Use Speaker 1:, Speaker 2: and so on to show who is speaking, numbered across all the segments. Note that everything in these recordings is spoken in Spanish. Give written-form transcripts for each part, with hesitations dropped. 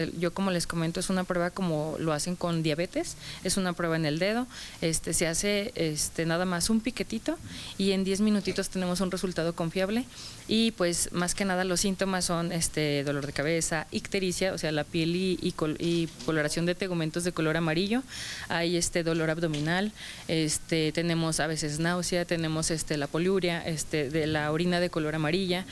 Speaker 1: Yo, como les comento, es una prueba como lo hacen con diabetes, es una prueba en el dedo, se hace nada más un piquetito y en 10 minutitos tenemos un resultado confiable y pues más que nada los síntomas son dolor de cabeza, ictericia, o sea la piel y coloración de tegumentos de color amarillo, hay dolor abdominal, tenemos a veces náusea, tenemos la poliuria, de la orina de color amarilla,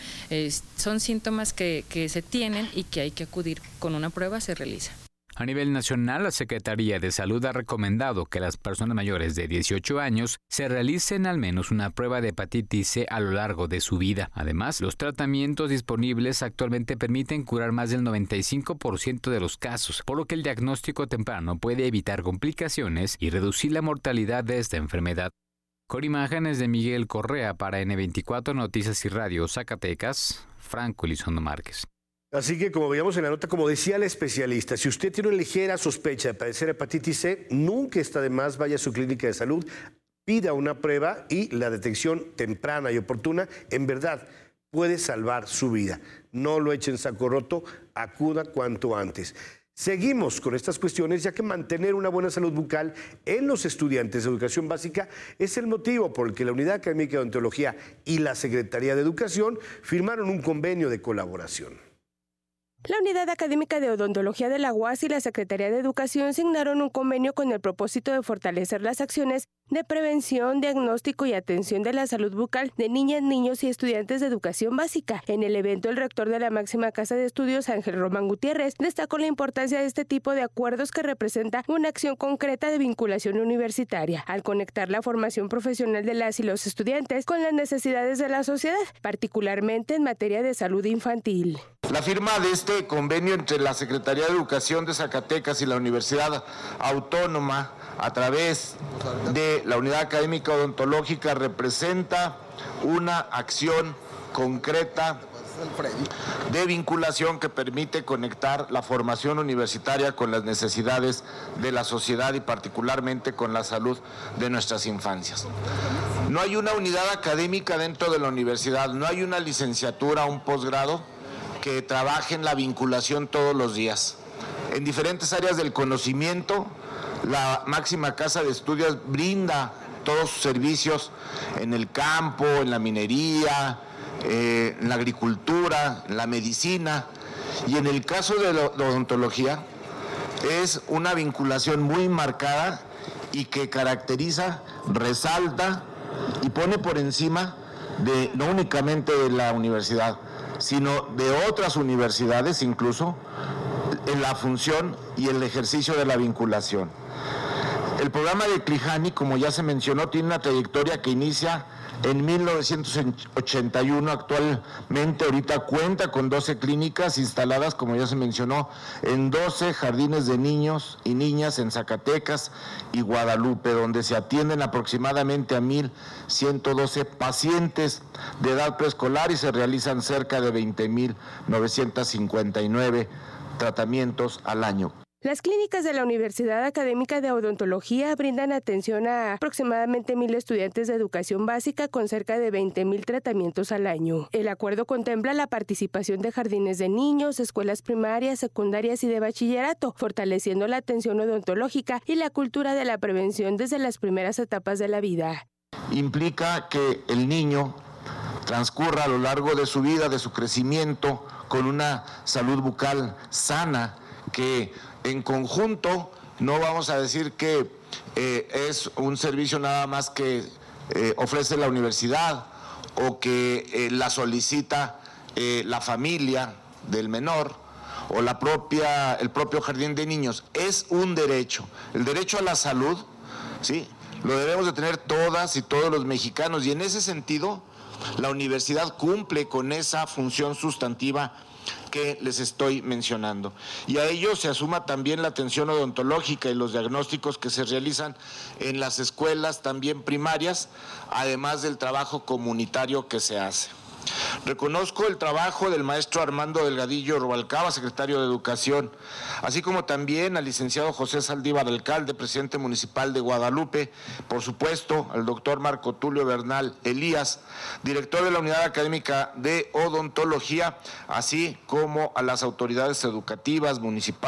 Speaker 1: son síntomas que se tienen y que hay que acudir con una prueba, se realiza.
Speaker 2: A nivel nacional, la Secretaría de Salud ha recomendado que las personas mayores de 18 años se realicen al menos una prueba de hepatitis C a lo largo de su vida. Además, los tratamientos disponibles actualmente permiten curar más del 95% de los casos, por lo que el diagnóstico temprano puede evitar complicaciones y reducir la mortalidad de esta enfermedad. Con imágenes de Miguel Correa para N24 Noticias y Radio Zacatecas, Franco Elizondo Márquez.
Speaker 3: Así que, como veíamos en la nota, como decía el especialista, si usted tiene una ligera sospecha de padecer hepatitis C, nunca está de más, vaya a su clínica de salud, pida una prueba y la detección temprana y oportuna, en verdad, puede salvar su vida. No lo eche en saco roto, acuda cuanto antes. Seguimos con estas cuestiones, ya que mantener una buena salud bucal en los estudiantes de educación básica es el motivo por el que la Unidad Académica de Odontología y la Secretaría de Educación firmaron un convenio de colaboración.
Speaker 4: La Unidad Académica de Odontología de la UAS y la Secretaría de Educación signaron un convenio con el propósito de fortalecer las acciones de prevención, diagnóstico y atención de la salud bucal de niñas, niños y estudiantes de educación básica. En el evento, el rector de la máxima casa de estudios, Ángel Román Gutiérrez, destacó la importancia de este tipo de acuerdos que representa una acción concreta de vinculación universitaria, al conectar la formación profesional de las y los estudiantes con las necesidades de la sociedad, particularmente en materia de salud infantil.
Speaker 5: La firma de este convenio entre la Secretaría de Educación de Zacatecas y la Universidad Autónoma a través de la Unidad Académica Odontológica representa una acción concreta de vinculación que permite conectar la formación universitaria con las necesidades de la sociedad y particularmente con la salud de nuestras infancias. No hay una unidad académica dentro de la universidad, no hay una licenciatura o un posgrado que trabaje en la vinculación todos los días. En diferentes áreas del conocimiento, la máxima casa de estudios brinda todos sus servicios en el campo, en la minería, en la agricultura, en la medicina, y en el caso de la odontología es una vinculación muy marcada y que caracteriza, resalta y pone por encima de no únicamente de la universidad, sino de otras universidades incluso, en la función y el ejercicio de la vinculación. El programa de Clijani, como ya se mencionó, tiene una trayectoria que inicia en 1981, actualmente ahorita cuenta con 12 clínicas instaladas, como ya se mencionó, en 12 jardines de niños y niñas en Zacatecas y Guadalupe, donde se atienden aproximadamente a 1,112 pacientes de edad preescolar y se realizan cerca de 20,959 tratamientos al año.
Speaker 4: Las clínicas de la Universidad Académica de Odontología brindan atención a aproximadamente 1,000 estudiantes de educación básica con cerca de 20,000 tratamientos al año. El acuerdo contempla la participación de jardines de niños, escuelas primarias, secundarias y de bachillerato, fortaleciendo la atención odontológica y la cultura de la prevención desde las primeras etapas de la vida.
Speaker 5: Implica que el niño transcurra a lo largo de su vida, de su crecimiento, con una salud bucal sana, que en conjunto no vamos a decir que es un servicio nada más que ofrece la universidad o que la solicita la familia del menor o el propio jardín de niños. Es un derecho. El derecho a la salud, ¿sí?, lo debemos de tener todas y todos los mexicanos, y en ese sentido la universidad cumple con esa función sustantiva que les estoy mencionando. Y a ello se asuma también la atención odontológica y los diagnósticos que se realizan en las escuelas también primarias, además del trabajo comunitario que se hace. Reconozco el trabajo del maestro Armando Delgadillo Rubalcaba, secretario de Educación, así como también al licenciado José Saldívar, alcalde, presidente municipal de Guadalupe, por supuesto al doctor Marco Tulio Bernal Elías, director de la Unidad Académica de Odontología, así como a las autoridades educativas municipales,